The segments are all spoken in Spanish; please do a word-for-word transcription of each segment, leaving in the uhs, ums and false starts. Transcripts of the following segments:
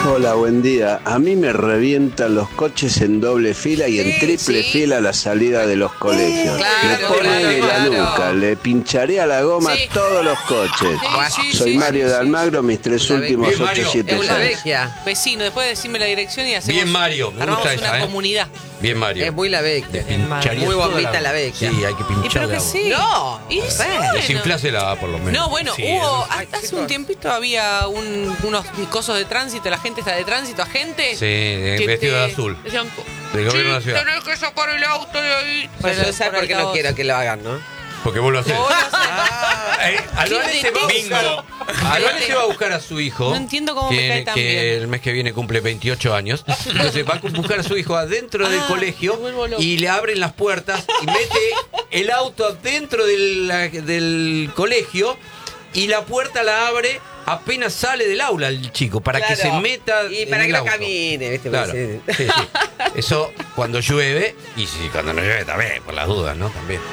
Hola, buen día. A mí me revientan los coches en doble fila y en Sí, triple sí. fila a la salida de los colegios. Claro, me ponen claro, en la claro. nuca, le pincharé a la goma Sí. todos los coches. Sí, sí, Soy sí, Mario sí, de sí. Almagro, mis tres Una últimos Bien, Mario. ocho siete Es Una una seis. vecchia. Vecino, después decime la dirección y hacemos. Bien, Mario, me armamos gusta una esa, ¿eh? comunidad. Bien, Mario. Es muy la vecchia. Pincharía Muy toda bombita la vecchia. Sí, hay que Y pero pincharla. que sí. No, Y bueno. bueno. Desinflásela, por lo menos. No, bueno, Sí, hubo. Ay, Hace chicos. un tiempito había un- unos cosos de tránsito, la gente está de tránsito, agente. Sí, de- que vestido te de azul. decían, Del gobierno de la "Sí, ciudad". tenés que sacar el auto de ahí. Pues Pero yo sé por qué no todos. quiero que lo hagan, ¿no? Porque vos lo haces. Vos lo haces. Eh, Albane ¿Qué se va a detesto? buscar, Albane se va a buscar a su hijo. No entiendo cómo me que, cae tan que bien. el mes que viene cumple veintiocho años. Entonces va a buscar a su hijo adentro del Ah, colegio me vuelvo loco. y le abren las puertas y mete el auto adentro del, del colegio y la puerta la abre apenas sale del aula el chico para que Claro. se meta Y en para el que no auto. camine, ¿viste? Claro. Sí. Sí, sí. Eso cuando llueve y sí, cuando no llueve también, por las dudas, ¿no? También.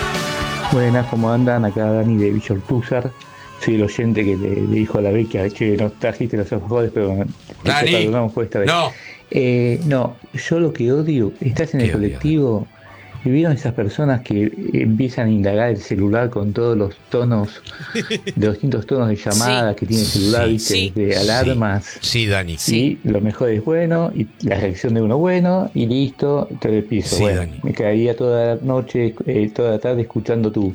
Buenas, ¿cómo andan? Acá Dani de Villortúzar. Soy el oyente que le, le dijo a la Becky, che, no trajiste los alfajores, pero Dani, te perdonamos por esta vez. no. Eh, no, yo lo que odio, estás en ¿Qué el colectivo y vieron esas personas que empiezan a indagar el celular con todos los tonos, de los distintos tonos de llamada Sí. que tiene el celular, Sí, ¿viste? sí. De alarmas. Sí, Dani. Y lo mejor es bueno, y la reacción de uno bueno, y listo, todo el piso. Sí, bueno, Dani. me quedaría toda la noche, eh, toda la tarde escuchando tus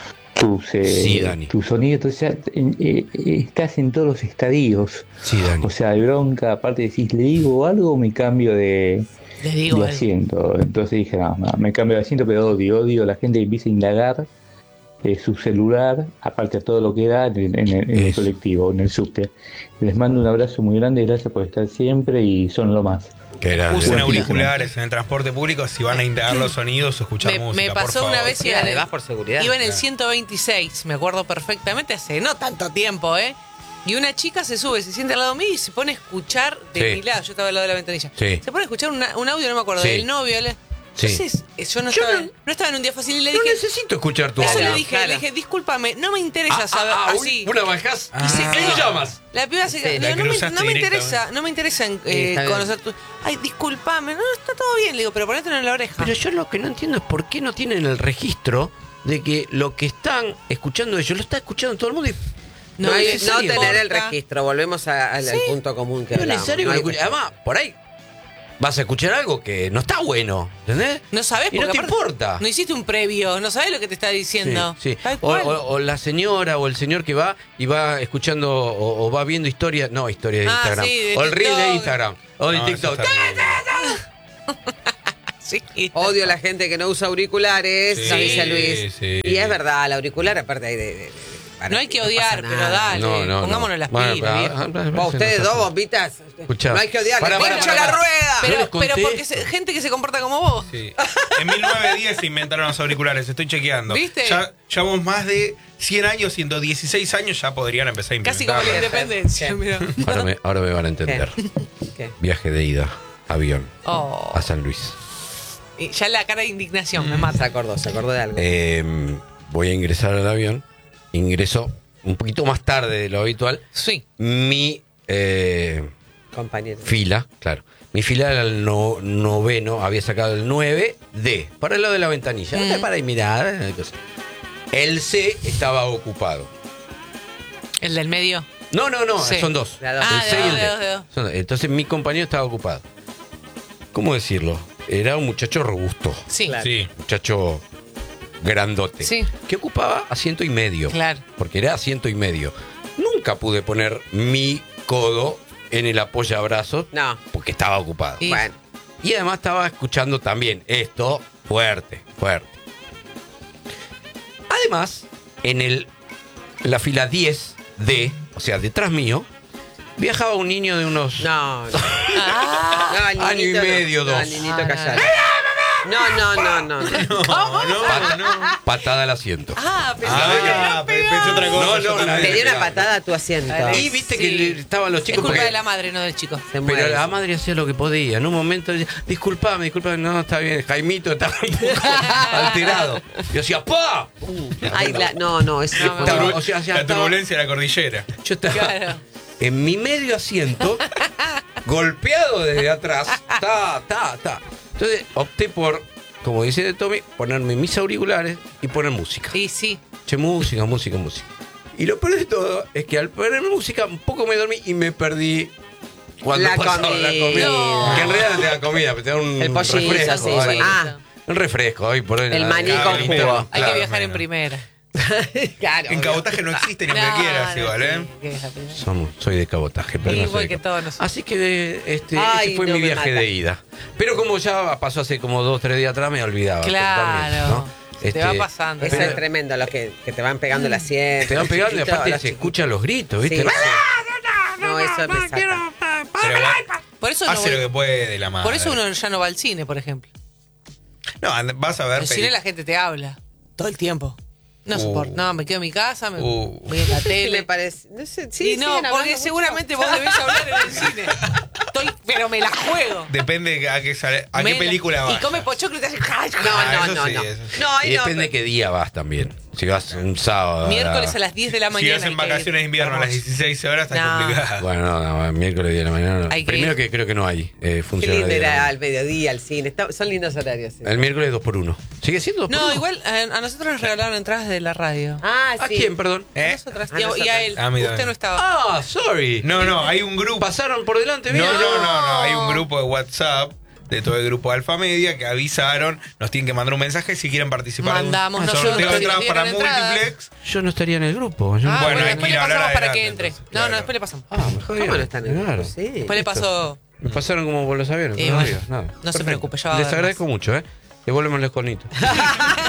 tus, eh, Sí, Dani. tus sonidos. Entonces ya, eh, eh, estás en todos los estadios. Sí, Dani. O sea, de bronca, aparte decís, ¿le digo algo o me cambio de, Les digo de algo. asiento? Entonces dije, no, no, me cambio de asiento, pero odio, odio a la gente que empieza a indagar eh, su celular, aparte de todo lo que da en, el- en el, en el Eso. colectivo, en el subte. Les mando un abrazo muy grande, gracias por estar siempre y son lo más. Que era Usen Buen auriculares en el transporte público si van a indagar los sonidos o escuchar Me- me música. pasó por una favor. vez- Sí, además por seguridad. Iba en el Claro. ciento veintiséis, me acuerdo perfectamente, hace no tanto tiempo, ¿eh? Y una chica se sube, se siente al lado mío y se pone a escuchar de Sí. mi lado, yo estaba al lado de la ventanilla. Sí. Se pone a escuchar una- un audio, no me acuerdo, Sí. del novio. le- Sí. Entonces, eh, yo no Yo estaba, no- no estaba en un día fácil y le No dije. necesito escuchar tu Eso audio. le dije, claro. le dije, discúlpame, no me interesa Ah, saber ah, ah, así. una bajás Ah. y se- ¿qué llamas? La piba se Sí, digo, la no, me, cruzaste no me directamente. interesa, no me interesa en, Sí, eh, está bien. conocer tu. Ay, discúlpame, no, está todo bien, le digo, pero ponételo en la oreja. Pero yo lo que no entiendo es por qué no tienen el registro de que lo que están escuchando ellos lo está escuchando todo el mundo y No, No hay- es no necesario. tener el Importa. registro, volvemos a- al, al Sí. punto común que no es hablamos. necesario No que hay- lo escuches. Además, por ahí vas a escuchar algo que no está bueno, ¿entendés? No sabés Y no porque te aparte importa. No hiciste un previo, no sabés lo que te está diciendo. Sí, sí. Tal O, cual. o- o la señora o el señor que va y va escuchando o, o va viendo historias, no, historias de Ah, Instagram. sí, de o el reel de TikTok. Instagram. O de No, TikTok. eso está Sí. Odio a la gente que no usa auriculares, Sí, nos dice Luis. sí. Y es verdad, el auricular aparte hay de... de- de- para No hay que pasa odiar, pero nada. dale. No, no, pongámonos no. las Bueno, pilas, pero- viejo. ah, ah, Vos, ustedes no dos sé. bombitas, Escuchá. no hay que odiar, Pará, le pará, pincho pará, la pará. rueda. Yo les Pero, conté- pero porque se- gente que se comporta como vos. Sí. En mil novecientos diez se inventaron los auriculares, estoy chequeando. ¿Viste? Ya llevamos más de cien años, ciento dieciséis años, ya podrían empezar a Casi como la implementarlos. independencia. Sí. Mirá. Ahora me, ahora me van a entender. ¿Qué? Viaje de ida, avión, Oh. a San Luis. Y ya la cara de indignación me Se mata. acordó, se acordó de algo. Eh, voy a ingresar al avión. Ingreso un poquito más tarde de lo habitual. Sí. Mi eh, Compañero. fila, claro. Mi fila era el no- noveno, había sacado el nueve D, para el lado de la ventanilla. Mm. Para mirar. eh, cosa. El C estaba ocupado. El del medio. No, no, no, Sí. son dos. De a dos. Ah, El de C y dos, el de D. dos, de dos. Son dos. Entonces mi compañero estaba ocupado. ¿Cómo decirlo? Era un muchacho robusto, Sí. Claro. Sí. muchacho grandote, Sí. que ocupaba asiento y medio. Claro. Porque era asiento y medio. Nunca pude poner mi codo en el apoyabrazos No. porque estaba ocupado. Y- Bueno, Y además estaba escuchando también esto fuerte, fuerte. Además, en el la fila diez D, o sea, detrás mío, viajaba un niño de unos... no, no. Ah, No, el Año y niñito no. medio, No, dos. el niñito Ah, callado. No, no, no, no. No, no, no. Patada al asiento. ah, pensé Ah, que pe- pensé otra cosa. No, no, yo la- también. Te dio una patada a tu asiento. Y viste Sí. que le- estaban los es chicos... culpa porque- de la madre, no del chico. Se muere. Pero la madre hacía lo que podía. En un momento decía, disculpame, disculpame, no, está bien. Jaimito estaba un poco alterado. Yo decía, ¡pa! Ay, la- no, no, es No, Estaba- Turbu- o sea, ya la estaba- turbulencia de la cordillera. Yo estaba Claro. en mi medio asiento golpeado desde atrás. Ta, ta, ta. Entonces opté por, como dice Tommy, ponerme mis auriculares y poner música. Sí, sí. Che, música, música, música. Y lo peor de todo es que al poner música un poco me dormí y me perdí cuando La pasaba comida. la comida. No. Que en realidad no te da comida, pero te da un El pollito, refresco. sí, ¿vale? bueno. Ah. Un refresco hoy por hoy. El nada, maní nada, con el jugo. interno, Hay claro. que viajar en menos. primera. Claro. En cabotaje no existe ni donde quieras, igual, ¿eh? sí, que es la primera. Somos, soy de cabotaje, pero no soy Igual de que cap- todos nosotros. Así que este, Ay, ese fue no mi me viaje mata. de ida. Pero como ya pasó hace como dos, tres días atrás, me olvidaba. Claro. totalmente, ¿no? Te Este, va pasando. Eso pero- es tremendo, los que, que te van pegando el asiento. Te van los pegando y chiquitos, aparte los se chiquitos. escuchan los gritos, ¿viste? Sí, sí. No, eso me saca. Pero bueno, Por eso, no hace voy- lo que puede la madre. por eso uno ya no va al cine, por ejemplo. No, and- vas a ver. En el cine la gente te habla todo el tiempo. No Uh. soporto. No, me quedo en mi casa, me Uh. voy en la ¿Qué le tele. parece? No sé, sí, y no, siguen hablando porque mucho. seguramente vos debés hablar en el cine. Estoy, pero me la juego. Depende a qué, sale, a Me qué la- película vas. Y come pochoclo y te hace. No, Ah, no, eso no, sí, no. eso sí. No, ahí Y no, depende pero- qué día vas también. Si vas un sábado. Miércoles a las diez de la Si mañana. vas hay en que ir. vacaciones de invierno a las dieciséis horas, está No. complicado. Bueno, no, no, miércoles diez de la mañana. Hay que Primero ir. que creo que no hay eh, Qué función. lindo de ir la al mediodía, al cine. Está- son lindos horarios. sí. El miércoles dos por uno. ¿Sigue siendo dos por No, uno? igual eh, a nosotros nos regalaron entradas de la radio. Ah, ¿A sí. quién, perdón? ¿Eh? Nosotras. A y, a, y a él. A mí Usted también. no estaba. Ah, sorry. No, no, hay un grupo. Pasaron por delante, No, mira. no, no, no, hay un grupo de WhatsApp de todo el grupo de Alfa Media que avisaron, nos tienen que mandar un mensaje si quieren participar Mandamos de un nosotros, sorteo de si entradas nos para dieron entradas. Multiplex. Yo no estaría en el grupo. Yo no- Ah, Bueno, bueno, hay después que le ir a hablar pasamos para adelante, que entre. entonces, No, no, claro. después le pasamos. Ah, mejor ¿Cómo no están en el Claro. grupo? Sí. Después le pasó. Me pasaron como por los aviones. Y no, bueno, digas nada. no se Perfecto. preocupe, ya va a Les haber agradezco mucho, ¿eh? Devuélveme el esconito.